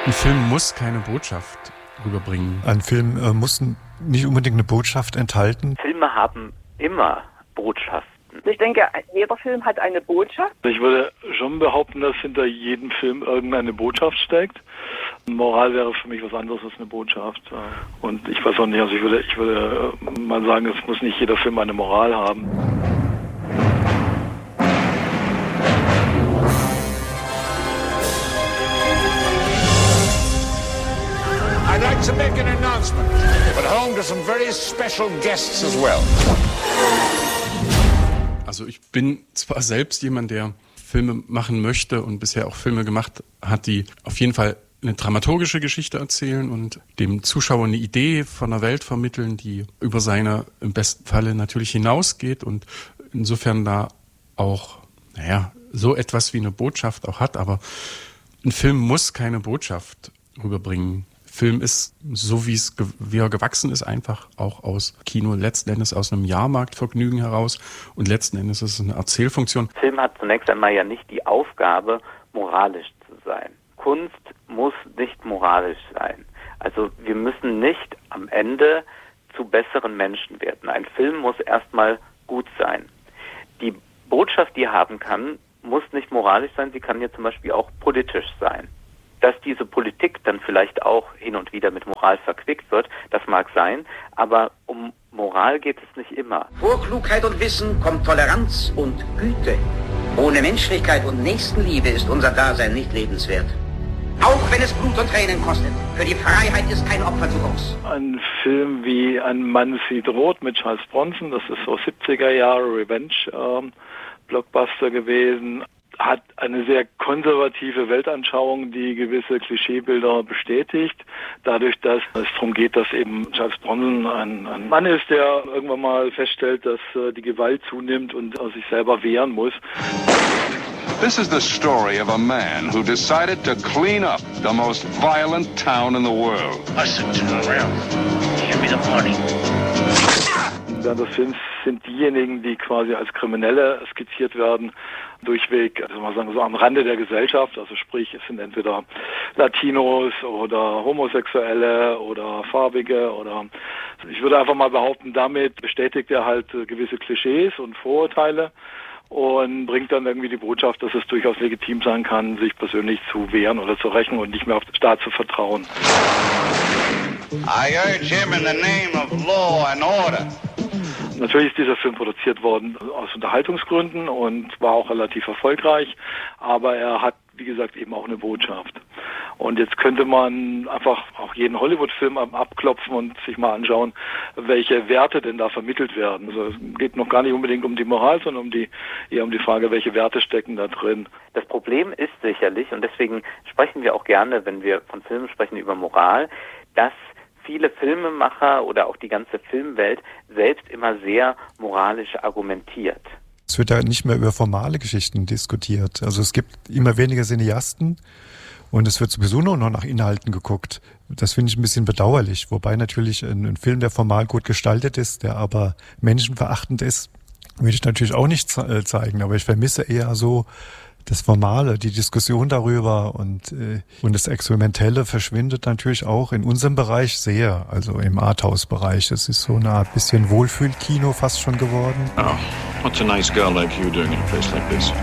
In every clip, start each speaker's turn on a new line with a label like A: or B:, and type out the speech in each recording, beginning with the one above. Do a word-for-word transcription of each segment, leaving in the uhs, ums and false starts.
A: Ein Film muss keine Botschaft rüberbringen.
B: Ein Film äh, muss nicht unbedingt eine Botschaft enthalten.
C: Filme haben immer Botschaften.
D: Ich denke, jeder Film hat eine Botschaft.
E: Ich würde schon behaupten, dass hinter jedem Film irgendeine Botschaft steckt. Moral wäre für mich was anderes als eine Botschaft. Und ich weiß auch nicht, also ich würde, ich würde mal sagen, es muss nicht jeder Film eine Moral haben.
F: I'd like to make an announcement, but home to some very special guests as well.
A: Also ich bin zwar selbst jemand, der Filme machen möchte und bisher auch Filme gemacht hat, die auf jeden Fall eine dramaturgische Geschichte erzählen und dem Zuschauer eine Idee von einer Welt vermitteln, die über seine im besten Falle natürlich hinausgeht und insofern da auch, naja, so etwas wie eine Botschaft auch hat, aber ein Film muss keine Botschaft rüberbringen. Film ist, so wie es wie er gewachsen ist, einfach auch aus Kino, letzten Endes aus einem Jahrmarktvergnügen heraus und letzten Endes ist es eine Erzählfunktion.
C: Film hat zunächst einmal ja nicht die Aufgabe, moralisch zu sein. Kunst muss nicht moralisch sein. Also wir müssen nicht am Ende zu besseren Menschen werden. Ein Film muss erstmal gut sein. Die Botschaft, die er haben kann, muss nicht moralisch sein, sie kann ja zum Beispiel auch politisch sein. Dass diese Politik dann vielleicht auch hin und wieder mit Moral verquickt wird, das mag sein, aber um Moral geht es nicht immer.
G: Vor Klugheit und Wissen kommt Toleranz und Güte. Ohne Menschlichkeit und Nächstenliebe ist unser Dasein nicht lebenswert. Auch wenn es Blut und Tränen kostet. Für die Freiheit ist kein Opfer zu groß.
E: Ein Film wie Ein Mann sieht rot mit Charles Bronson, das ist so siebziger Jahre Revenge-Blockbuster ähm, gewesen, hat eine sehr konservative Weltanschauung, die gewisse Klischeebilder bestätigt. Dadurch, dass es darum geht, dass eben Charles Bronson ein, ein Mann ist, der irgendwann mal feststellt, dass äh, die Gewalt zunimmt und äh, sich selber wehren muss.
H: This is the story of a man who decided to clean up the most violent town in the world.
I: Listen to the round. Give me the money.
E: Während des Films sind diejenigen, die quasi als Kriminelle skizziert werden, durchweg, also mal sagen, so am Rande der Gesellschaft, also sprich, es sind entweder Latinos oder Homosexuelle oder Farbige oder, ich würde einfach mal behaupten, damit bestätigt er halt gewisse Klischees und Vorurteile und bringt dann irgendwie die Botschaft, dass es durchaus legitim sein kann, sich persönlich zu wehren oder zu rächen und nicht mehr auf den Staat zu vertrauen.
H: I urge him in the name of law and order.
E: Natürlich ist dieser Film produziert worden aus Unterhaltungsgründen und war auch relativ erfolgreich, aber er hat, wie gesagt, eben auch eine Botschaft. Und jetzt könnte man einfach auch jeden Hollywood-Film abklopfen und sich mal anschauen, welche Werte denn da vermittelt werden. Also es geht noch gar nicht unbedingt um die Moral, sondern um die, eher um die Frage, welche Werte stecken da drin.
C: Das Problem ist sicherlich, und deswegen sprechen wir auch gerne, wenn wir von Filmen sprechen, über Moral, dass viele Filmemacher oder auch die ganze Filmwelt selbst immer sehr moralisch argumentiert.
B: Es wird ja nicht mehr über formale Geschichten diskutiert. Also es gibt immer weniger Cineasten und es wird sowieso nur noch nach Inhalten geguckt. Das finde ich ein bisschen bedauerlich. Wobei natürlich ein, ein Film, der formal gut gestaltet ist, der aber menschenverachtend ist, würde ich natürlich auch nicht ze- zeigen. Aber ich vermisse eher so das Formale, die Diskussion darüber und äh, und das Experimentelle verschwindet natürlich auch in unserem Bereich sehr, also im Arthouse-Bereich. Es ist so eine Art bisschen Wohlfühlkino fast schon geworden.
J: Oh, what's a nice girl like you doing in a place like this?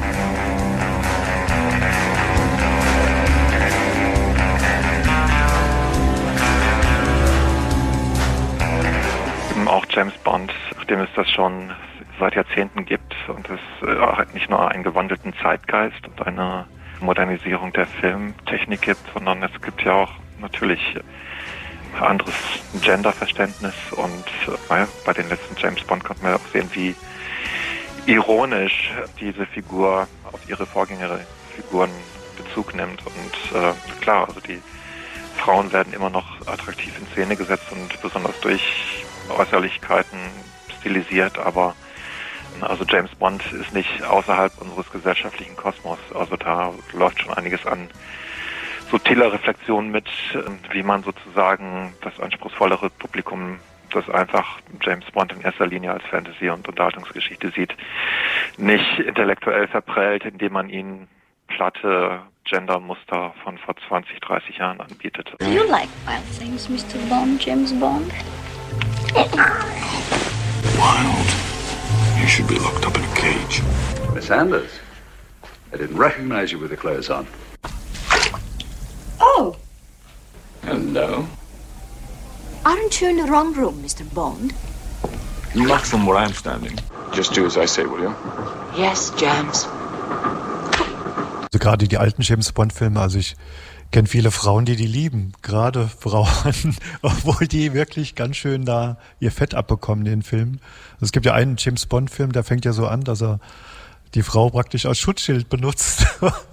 K: Eben auch James Bond, nachdem es das schon seit Jahrzehnten gibt und es äh, nicht nur einen gewandelten Zeitgeist und eine Modernisierung der Filmtechnik gibt, sondern es gibt ja auch natürlich ein anderes Genderverständnis und äh, bei den letzten James Bond konnte man auch sehen, wie ironisch diese Figur auf ihre Vorgängerfiguren Bezug nimmt und äh, klar, also die Frauen werden immer noch attraktiv in Szene gesetzt und besonders durch Äußerlichkeiten stilisiert, aber also James Bond ist nicht außerhalb unseres gesellschaftlichen Kosmos. Also da läuft schon einiges an subtiler Reflexion mit, wie man sozusagen das anspruchsvollere Publikum, das einfach James Bond in erster Linie als Fantasy- und Unterhaltungsgeschichte sieht, nicht intellektuell verprellt, indem man ihn platte Gendermuster von vor zwanzig, dreißig Jahren anbietet.
L: Do you like wild things, Mister Bond, James Bond?
H: Wild. You should be locked up in a cage.
M: Miss Anders, I didn't recognize you with the clothes on.
L: Oh.
M: Hello.
L: Aren't you in the wrong room, Mister Bond?
J: Not from where I'm standing. Just do as I say, will you?
L: Yes, James.
B: Also gerade die alten James Bond-Filme, also ich kenne viele Frauen, die die lieben. Gerade Frauen, obwohl die wirklich ganz schön da ihr Fett abbekommen in den Filmen. Also es gibt ja einen James Bond-Film, der fängt ja so an, dass er die Frau praktisch als Schutzschild benutzt.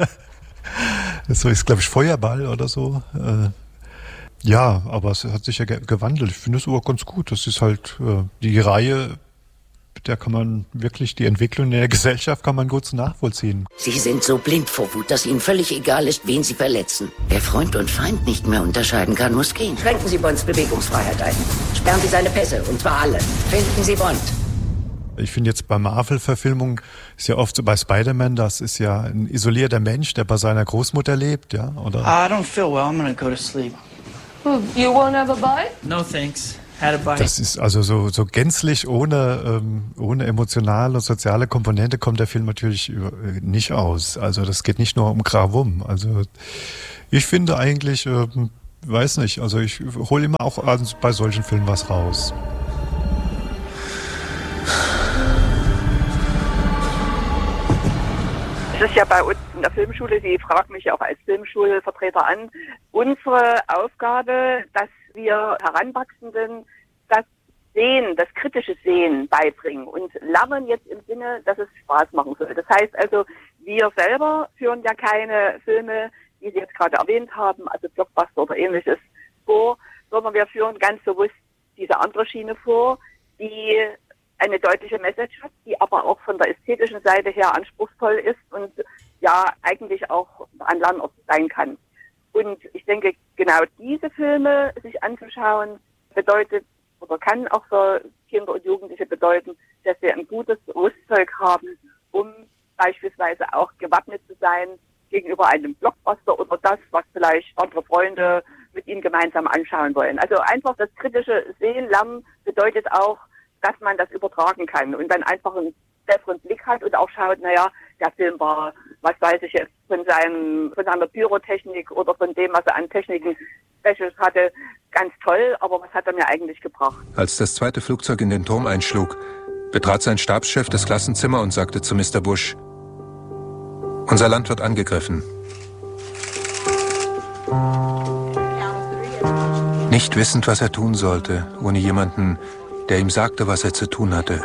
B: So ist, glaube ich, Feuerball oder so. Ja, aber es hat sich ja gewandelt. Ich finde es aber ganz gut. Das ist halt die Reihe, der kann man wirklich, die Entwicklung in der Gesellschaft kann man gut nachvollziehen.
G: Sie sind so blind vor Wut, dass Ihnen völlig egal ist, wen Sie verletzen. Wer Freund und Feind nicht mehr unterscheiden kann, muss gehen. Schränken Sie Bonds Bewegungsfreiheit ein. Sperren Sie seine Pässe, und zwar alle. Finden Sie Bond.
B: Ich finde jetzt bei Marvel-Verfilmungen ist ja oft so bei Spider-Man, das ist ja ein isolierter Mensch, der bei seiner Großmutter lebt, ja, oder?
N: I don't feel well, I'm gonna go to sleep.
O: You won't have a bite?
N: No thanks. Had a bite.
B: Das ist also so, so gänzlich ohne, ähm, ohne emotionale und soziale Komponente kommt der Film natürlich über, äh, nicht aus. Also das geht nicht nur um Gravum. Also ich finde eigentlich, ähm, weiß nicht, also ich hole immer auch bei solchen Filmen was raus.
D: Es ist ja bei uns in der Filmschule, Sie fragen mich ja auch als Filmschulvertreter an, unsere Aufgabe, dass wir Heranwachsenden das Sehen, das kritische Sehen beibringen und lernen jetzt im Sinne, dass es Spaß machen soll. Das heißt also, wir selber führen ja keine Filme, wie Sie jetzt gerade erwähnt haben, also Blockbuster oder ähnliches vor, sondern wir führen ganz bewusst diese andere Schiene vor, die eine deutliche Message hat, die aber auch von der ästhetischen Seite her anspruchsvoll ist und ja eigentlich auch ein Lernort sein kann. Und ich denke, genau diese Filme sich anzuschauen, bedeutet oder kann auch für Kinder und Jugendliche bedeuten, dass sie ein gutes Rüstzeug haben, um beispielsweise auch gewappnet zu sein gegenüber einem Blockbuster oder das, was vielleicht andere Freunde mit ihnen gemeinsam anschauen wollen. Also einfach das kritische Sehen, Lernen bedeutet auch, dass man das übertragen kann und dann einfach einen besseren Blick hat und auch schaut, naja, der Film war, was weiß ich jetzt, von seinem, von seiner Pyrotechnik oder von dem, was er an Techniken Specials hatte, ganz toll, aber was hat er mir eigentlich gebracht?
P: Als das zweite Flugzeug in den Turm einschlug, betrat sein Stabschef das Klassenzimmer und sagte zu Mister Bush: Unser Land wird angegriffen. Nicht wissend, was er tun sollte, ohne jemanden, der ihm sagte, was er zu tun hatte.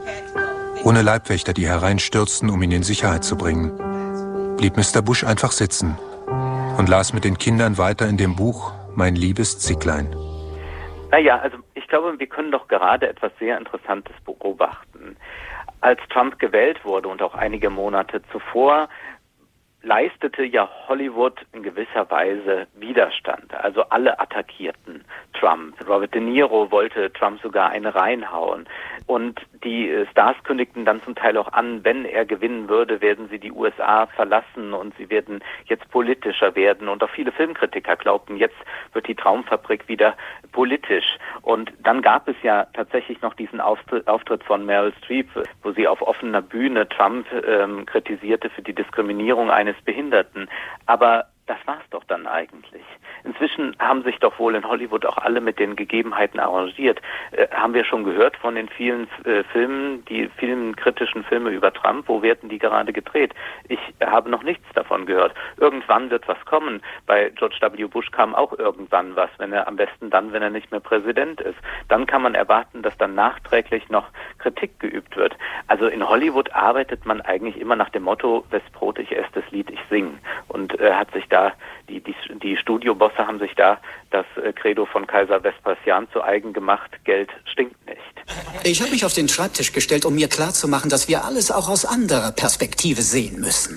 P: Ohne Leibwächter, die hereinstürzten, um ihn in Sicherheit zu bringen, blieb Mister Bush einfach sitzen und las mit den Kindern weiter in dem Buch Mein liebes Zicklein.
C: Naja, also ich glaube, wir können doch gerade etwas sehr Interessantes beobachten. Als Trump gewählt wurde und auch einige Monate zuvor, leistete ja Hollywood in gewisser Weise Widerstand. Also alle attackierten Trump. Robert De Niro wollte Trump sogar eine reinhauen. Und die Stars kündigten dann zum Teil auch an, wenn er gewinnen würde, werden sie die U S A verlassen und sie werden jetzt politischer werden. Und auch viele Filmkritiker glaubten, jetzt wird die Traumfabrik wieder politisch. Und dann gab es ja tatsächlich noch diesen Auftritt, Auftritt von Meryl Streep, wo sie auf offener Bühne Trump ähm, kritisierte für die Diskriminierung eines Behinderten. Aber das war's doch dann eigentlich. Inzwischen haben sich doch wohl in Hollywood auch alle mit den Gegebenheiten arrangiert. Äh, haben wir schon gehört von den vielen äh, Filmen, die vielen kritischen Filme über Trump? Wo werden die gerade gedreht? Ich habe noch nichts davon gehört. Irgendwann wird was kommen. Bei George W. Bush kam auch irgendwann was, wenn er am besten dann, wenn er nicht mehr Präsident ist. Dann kann man erwarten, dass dann nachträglich noch Kritik geübt wird. Also in Hollywood arbeitet man eigentlich immer nach dem Motto, wes Brot ich esse, das Lied ich sing. Und äh, hat sich da, die, die, die Studiobosse haben sich da das äh, Credo von Kaiser Vespasian zu eigen gemacht, Geld stinkt nicht.
Q: Ich habe mich auf den Schreibtisch gestellt, um mir klarzumachen, dass wir alles auch aus anderer Perspektive sehen müssen.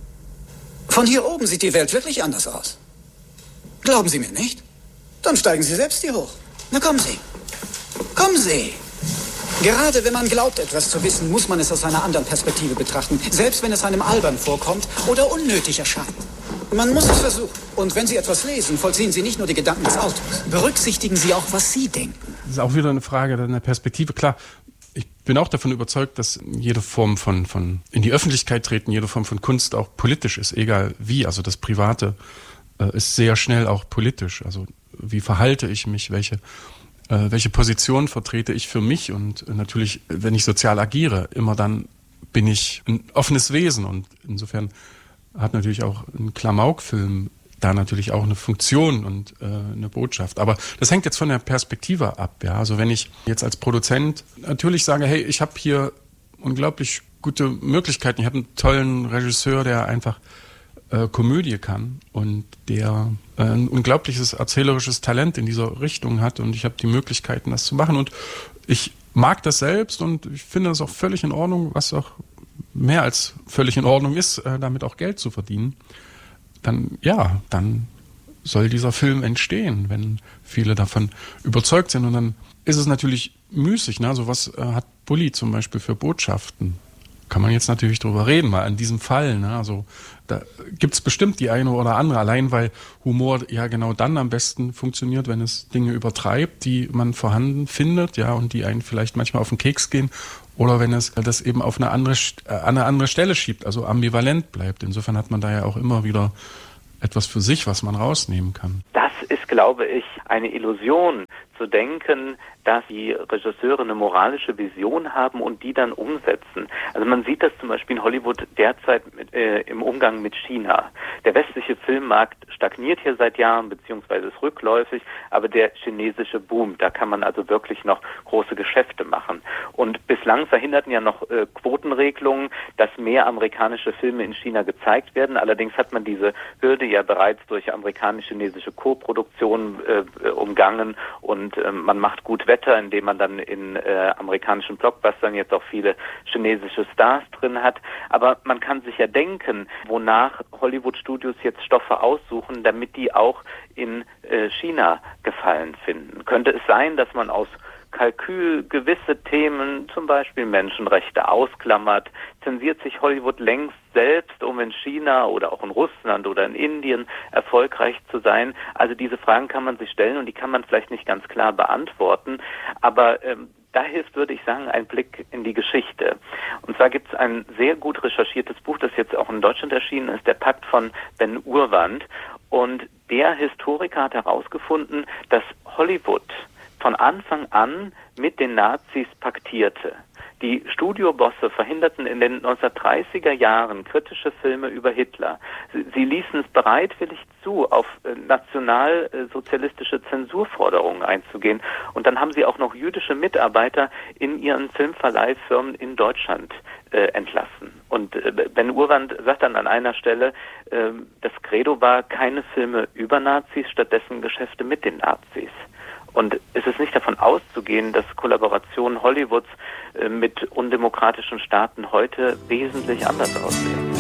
Q: Von hier oben sieht die Welt wirklich anders aus. Glauben Sie mir nicht? Dann steigen Sie selbst hier hoch. Na kommen Sie. Kommen Sie. Gerade wenn man glaubt, etwas zu wissen, muss man es aus einer anderen Perspektive betrachten, selbst wenn es einem albern vorkommt oder unnötig erscheint. Man muss es versuchen. Und wenn Sie etwas lesen, vollziehen Sie nicht nur die Gedanken des Autors. Berücksichtigen Sie auch, was Sie denken.
A: Das ist auch wieder eine Frage der Perspektive. Klar, ich bin auch davon überzeugt, dass jede Form von, von in die Öffentlichkeit treten, jede Form von Kunst auch politisch ist, egal wie. Also das Private äh, ist sehr schnell auch politisch. Also wie verhalte ich mich, welche, äh, welche Position vertrete ich für mich? Und natürlich, wenn ich sozial agiere, immer dann bin ich ein offenes Wesen. Und insofern hat natürlich auch ein Klamauk-Film da natürlich auch eine Funktion und äh, eine Botschaft. Aber das hängt jetzt von der Perspektive ab. Ja? Also wenn ich jetzt als Produzent natürlich sage, hey, ich habe hier unglaublich gute Möglichkeiten. Ich habe einen tollen Regisseur, der einfach äh, Komödie kann und der äh, ein unglaubliches erzählerisches Talent in dieser Richtung hat. Und ich habe die Möglichkeiten, das zu machen. Und ich mag das selbst und ich finde das auch völlig in Ordnung, was auch mehr als völlig in Ordnung ist, äh, damit auch Geld zu verdienen, dann ja, dann soll dieser Film entstehen, wenn viele davon überzeugt sind. Und dann ist es natürlich müßig, ne? So was äh, hat Bully zum Beispiel für Botschaften? Kann man jetzt natürlich drüber reden, mal an diesem Fall. Ne? Also da gibt's bestimmt die eine oder andere, allein weil Humor ja genau dann am besten funktioniert, wenn es Dinge übertreibt, die man vorhanden findet, ja, und die einen vielleicht manchmal auf den Keks gehen, oder wenn es das eben auf eine andere, äh, an eine andere Stelle schiebt, also ambivalent bleibt. Insofern hat man da ja auch immer wieder etwas für sich, was man rausnehmen kann.
C: Das ist, glaube ich, eine Illusion, zu denken, dass die Regisseure eine moralische Vision haben und die dann umsetzen. Also man sieht das zum Beispiel in Hollywood derzeit mit, äh, im Umgang mit China. Der westliche Filmmarkt stagniert hier seit Jahren, beziehungsweise ist rückläufig, aber der chinesische boomt. Da kann man also wirklich noch große Geschäfte machen. Und bislang verhinderten ja noch äh, Quotenregelungen, dass mehr amerikanische Filme in China gezeigt werden. Allerdings hat man diese Hürde ja bereits durch amerikanisch-chinesische Co-Produktionen äh, umgangen und äh, man macht gut Wetter, indem man dann in äh, amerikanischen Blockbustern jetzt auch viele chinesische Stars drin hat. Aber man kann sich ja denken, wonach Hollywood-Studios jetzt Stoffe aussuchen, damit die auch in äh, China Gefallen finden. Könnte es sein, dass man aus Kalkül gewisse Themen, zum Beispiel Menschenrechte, ausklammert? Zensiert sich Hollywood längst selbst, um in China oder auch in Russland oder in Indien erfolgreich zu sein? Also diese Fragen kann man sich stellen und die kann man vielleicht nicht ganz klar beantworten, aber ähm, da hilft, würde ich sagen, ein Blick in die Geschichte. Und zwar gibt es ein sehr gut recherchiertes Buch, das jetzt auch in Deutschland erschienen ist, der Pakt von Ben Urwand. Und der Historiker hat herausgefunden, dass Hollywood von Anfang an mit den Nazis paktierte. Die Studiobosse verhinderten in den neunzehnhundertdreißiger Jahren kritische Filme über Hitler. Sie, sie ließen es bereitwillig zu, auf äh, nationalsozialistische Zensurforderungen einzugehen. Und dann haben sie auch noch jüdische Mitarbeiter in ihren Filmverleihfirmen in Deutschland äh, entlassen. Und äh, Ben Urwand sagt dann an einer Stelle, äh, das Credo war keine Filme über Nazis, stattdessen Geschäfte mit den Nazis. Und es ist nicht davon auszugehen, dass Kollaborationen Hollywoods äh, mit undemokratischen Staaten heute wesentlich anders aussehen.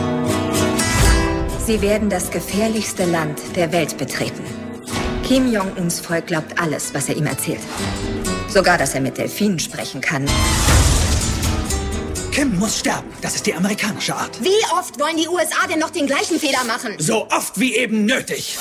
R: Sie werden das gefährlichste Land der Welt betreten. Kim Jong-uns Volk glaubt alles, was er ihm erzählt. Sogar, dass er mit Delfinen sprechen kann.
Q: Kim muss sterben. Das ist die amerikanische Art.
R: Wie oft wollen die U S A denn noch den gleichen Fehler machen?
Q: So oft wie eben nötig.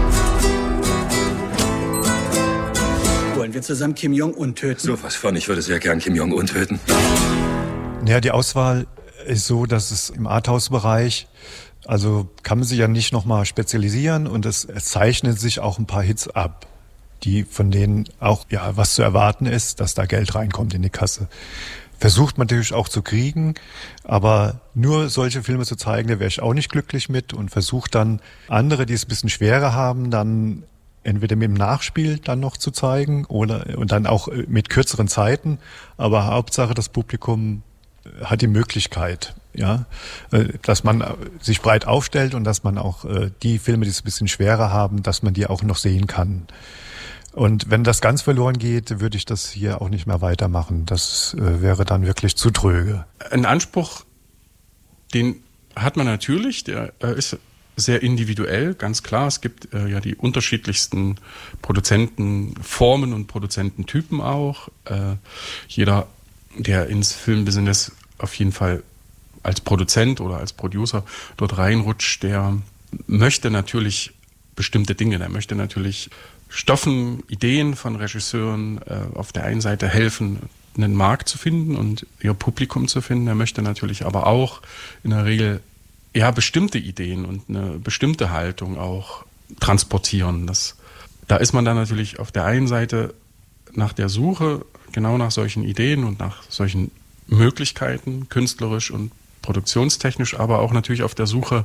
Q: Wollen wir zusammen Kim Jong-un töten?
M: So was von, ich würde sehr gern Kim Jong-un töten.
B: Ja, die Auswahl ist so, dass es im Arthouse-Bereich, also kann man sich ja nicht nochmal spezialisieren und es, es zeichnen sich auch ein paar Hits ab, die von denen auch ja was zu erwarten ist, dass da Geld reinkommt in die Kasse. Versucht man natürlich auch zu kriegen, aber nur solche Filme zu zeigen, da wäre ich auch nicht glücklich mit und versucht dann andere, die es ein bisschen schwerer haben, dann entweder mit dem Nachspiel dann noch zu zeigen oder und dann auch mit kürzeren Zeiten, aber Hauptsache das Publikum hat die Möglichkeit, ja, dass man sich breit aufstellt und dass man auch die Filme, die es ein bisschen schwerer haben, dass man die auch noch sehen kann. Und wenn das ganz verloren geht, würde ich das hier auch nicht mehr weitermachen. Das wäre dann wirklich zu tröge.
A: Ein Anspruch, den hat man natürlich, der ist sehr individuell, ganz klar. Es gibt äh, ja die unterschiedlichsten Produzentenformen und Produzententypen auch. Äh, jeder, der ins Filmbusiness auf jeden Fall als Produzent oder als Producer dort reinrutscht, der möchte natürlich bestimmte Dinge. Der möchte natürlich Stoffen, Ideen von Regisseuren äh, auf der einen Seite helfen, einen Markt zu finden und ihr Publikum zu finden. Er möchte natürlich aber auch in der Regel ja bestimmte Ideen und eine bestimmte Haltung auch transportieren. Das, da ist man dann natürlich auf der einen Seite nach der Suche genau nach solchen Ideen und nach solchen Möglichkeiten, künstlerisch und produktionstechnisch, aber auch natürlich auf der Suche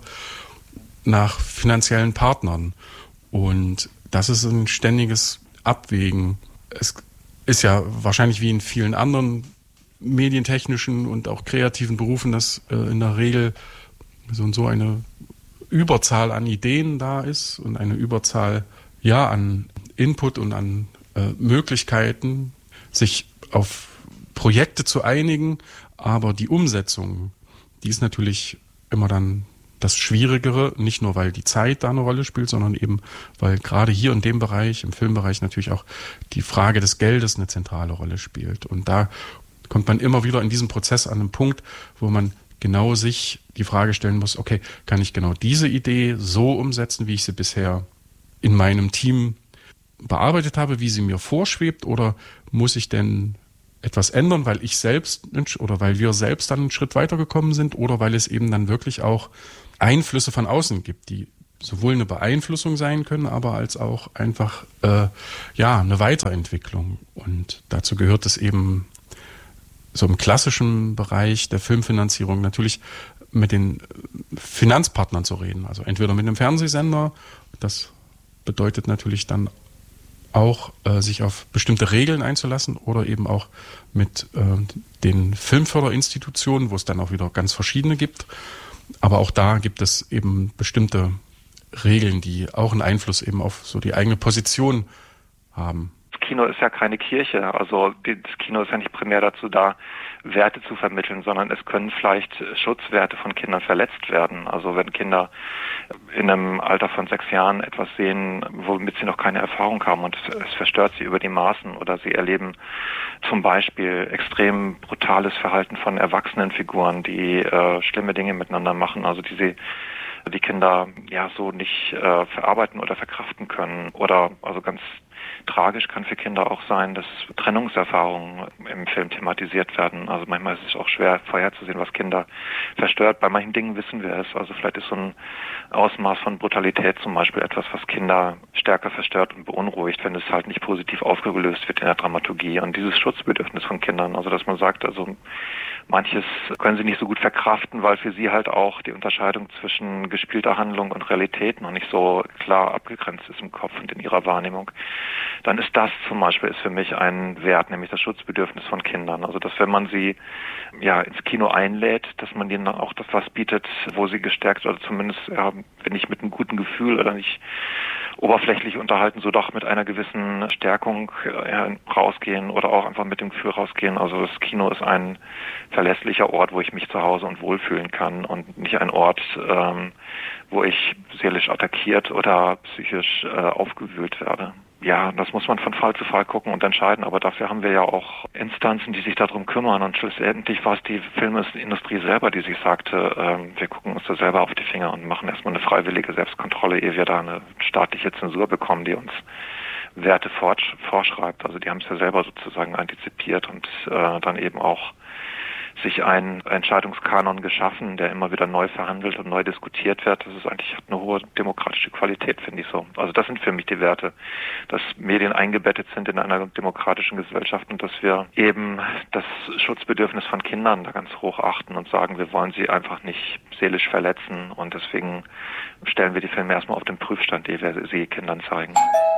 A: nach finanziellen Partnern. Und das ist ein ständiges Abwägen. Es ist ja wahrscheinlich wie in vielen anderen medientechnischen und auch kreativen Berufen, dass äh, in der Regel so und so eine Überzahl an Ideen da ist und eine Überzahl ja an Input und an äh, Möglichkeiten, sich auf Projekte zu einigen, aber die Umsetzung, die ist natürlich immer dann das Schwierigere, nicht nur weil die Zeit da eine Rolle spielt, sondern eben weil gerade hier in dem Bereich, im Filmbereich natürlich auch die Frage des Geldes eine zentrale Rolle spielt. Und da kommt man immer wieder in diesem Prozess an einen Punkt, wo man genau sich die Frage stellen muss, okay, kann ich genau diese Idee so umsetzen, wie ich sie bisher in meinem Team bearbeitet habe, wie sie mir vorschwebt, oder muss ich denn etwas ändern, weil ich selbst oder weil wir selbst dann einen Schritt weitergekommen sind oder weil es eben dann wirklich auch Einflüsse von außen gibt, die sowohl eine Beeinflussung sein können, aber als auch einfach äh, ja eine Weiterentwicklung. Und dazu gehört es eben so im klassischen Bereich der Filmfinanzierung natürlich mit den Finanzpartnern zu reden. Also entweder mit einem Fernsehsender, das bedeutet natürlich dann auch äh, sich auf bestimmte Regeln einzulassen, oder eben auch mit äh, den Filmförderinstitutionen, wo es dann auch wieder ganz verschiedene gibt. Aber auch da gibt es eben bestimmte Regeln, die auch einen Einfluss eben auf so die eigene Position haben.
K: Das Kino ist ja keine Kirche, also das Kino ist ja nicht primär dazu da, Werte zu vermitteln, sondern es können vielleicht Schutzwerte von Kindern verletzt werden. Also wenn Kinder in einem Alter von sechs Jahren etwas sehen, womit sie noch keine Erfahrung haben und es verstört sie über die Maßen, oder sie erleben zum Beispiel extrem brutales Verhalten von erwachsenen Figuren, die äh, schlimme Dinge miteinander machen, also die sie die Kinder ja so nicht äh, verarbeiten oder verkraften können. Oder also ganz tragisch kann für Kinder auch sein, dass Trennungserfahrungen im Film thematisiert werden. Also manchmal ist es auch schwer vorherzusehen, was Kinder verstört. Bei manchen Dingen wissen wir es. Also vielleicht ist so ein Ausmaß von Brutalität zum Beispiel etwas, was Kinder stärker verstört und beunruhigt, wenn es halt nicht positiv aufgelöst wird in der Dramaturgie. Und dieses Schutzbedürfnis von Kindern, also dass man sagt, also manches können sie nicht so gut verkraften, weil für sie halt auch die Unterscheidung zwischen gespielter Handlung und Realität noch nicht so klar abgegrenzt ist im Kopf und in ihrer Wahrnehmung. Dann ist das zum Beispiel ist für mich ein Wert, nämlich das Schutzbedürfnis von Kindern. Also dass wenn man sie ja ins Kino einlädt, dass man ihnen dann auch das was bietet, wo sie gestärkt oder zumindest, ja, wenn nicht mit einem guten Gefühl oder nicht oberflächlich unterhalten, so doch mit einer gewissen Stärkung äh, rausgehen oder auch einfach mit dem Gefühl rausgehen. Also das Kino ist ein verlässlicher Ort, wo ich mich zu Hause und wohlfühlen kann und nicht ein Ort, ähm, wo ich seelisch attackiert oder psychisch äh, aufgewühlt werde. Ja, das muss man von Fall zu Fall gucken und entscheiden, aber dafür haben wir ja auch Instanzen, die sich darum kümmern, und schlussendlich war es die Filmindustrie selber, die sich sagte, ähm, wir gucken uns da selber auf die Finger und machen erstmal eine freiwillige Selbstkontrolle, ehe wir da eine staatliche Zensur bekommen, die uns Werte vorschreibt. Also die haben es ja selber sozusagen antizipiert und äh, dann eben auch sich einen Entscheidungskanon geschaffen, der immer wieder neu verhandelt und neu diskutiert wird. Das ist eigentlich hat eine hohe demokratische Qualität, finde ich so. Also das sind für mich die Werte, dass Medien eingebettet sind in einer demokratischen Gesellschaft und dass wir eben das Schutzbedürfnis von Kindern da ganz hoch achten und sagen, wir wollen sie einfach nicht seelisch verletzen, und deswegen stellen wir die Filme erstmal auf den Prüfstand, ehe wir sie Kindern zeigen.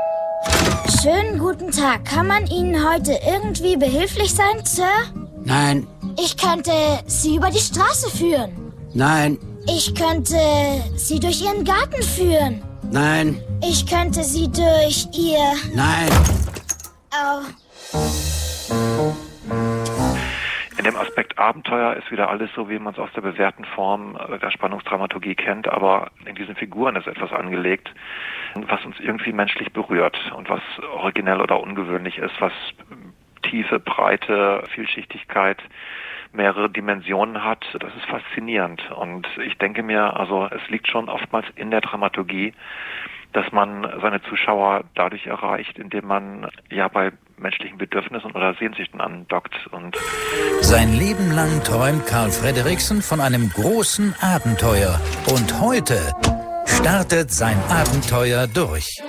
S: Schönen guten Tag. Kann man Ihnen heute irgendwie behilflich sein, Sir?
Q: Nein.
S: Ich könnte Sie über die Straße führen.
Q: Nein.
S: Ich könnte Sie durch Ihren Garten führen.
Q: Nein.
S: Ich könnte Sie durch Ihr...
Q: Nein.
S: Oh.
K: In dem Aspekt Abenteuer ist wieder alles so, wie man es aus der bewährten Form der Spannungsdramaturgie kennt, aber in diesen Figuren ist etwas angelegt, was uns irgendwie menschlich berührt und was originell oder ungewöhnlich ist, was Tiefe, Breite, Vielschichtigkeit mehrere Dimensionen hat, das ist faszinierend. Und ich denke mir, also es liegt schon oftmals in der Dramaturgie, dass man seine Zuschauer dadurch erreicht, indem man ja bei menschlichen Bedürfnissen oder Sehnsüchten andockt. Und
T: sein Leben lang träumt Carl Fredricksen von einem großen Abenteuer. Und heute startet sein Abenteuer durch.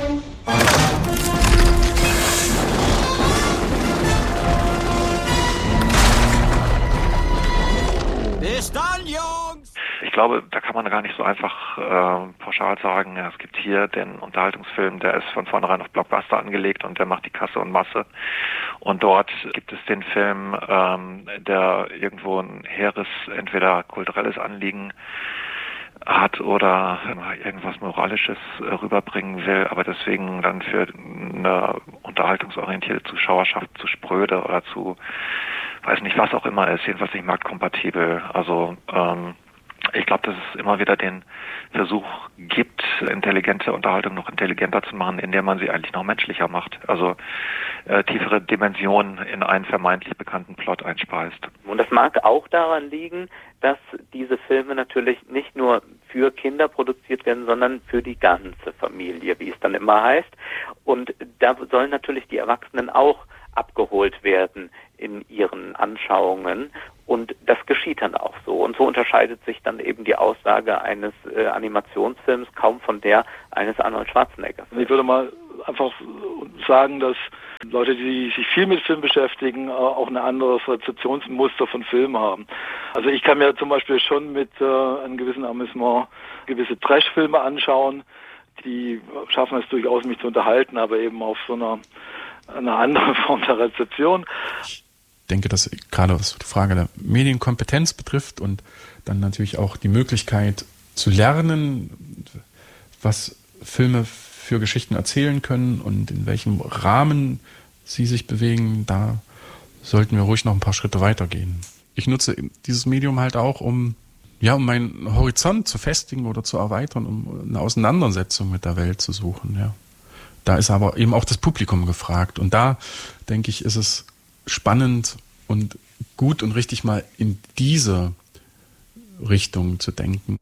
K: Bis dann, Jungs! Ich glaube, da kann man gar nicht so einfach äh, pauschal sagen, ja, es gibt hier den Unterhaltungsfilm, der ist von vornherein auf Blockbuster angelegt und der macht die Kasse und Masse. Und dort gibt es den Film, ähm, der irgendwo ein hehres, entweder kulturelles Anliegen hat oder irgendwas Moralisches rüberbringen will, aber deswegen dann für eine unterhaltungsorientierte Zuschauerschaft zu spröde oder zu, weiß nicht, was auch immer ist, jedenfalls nicht marktkompatibel. Also ähm, ich glaube, dass es immer wieder den Versuch gibt, intelligente Unterhaltung noch intelligenter zu machen, indem man sie eigentlich noch menschlicher macht. Also äh, tiefere Dimensionen in einen vermeintlich bekannten Plot einspeist.
C: Und das mag auch daran liegen, dass diese Filme natürlich nicht nur für Kinder produziert werden, sondern für die ganze Familie, wie es dann immer heißt. Und da sollen natürlich die Erwachsenen auch abgeholt werden in ihren Anschauungen. Und das geschieht dann auch so. Und so unterscheidet sich dann eben die Aussage eines äh, Animationsfilms kaum von der eines Arnold Schwarzeneggers.
E: Ich würde mal einfach sagen, dass Leute, die sich viel mit Film beschäftigen, auch ein anderes Rezeptionsmuster von Filmen haben. Also ich kann mir zum Beispiel schon mit äh, einem gewissen Amüsement gewisse Trash-Filme anschauen, die schaffen es durchaus, mich zu unterhalten, aber eben auf so einer eine andere Form der Rezeption.
A: Ich denke, dass gerade was die Frage der Medienkompetenz betrifft und dann natürlich auch die Möglichkeit zu lernen, was Filme für Geschichten erzählen können und in welchem Rahmen sie sich bewegen, da sollten wir ruhig noch ein paar Schritte weitergehen. Ich nutze dieses Medium halt auch, um ja, um meinen Horizont zu festigen oder zu erweitern, um eine Auseinandersetzung mit der Welt zu suchen, ja. Da ist aber eben auch das Publikum gefragt. Und da, denke ich, ist es spannend und gut und richtig mal in diese Richtung zu denken.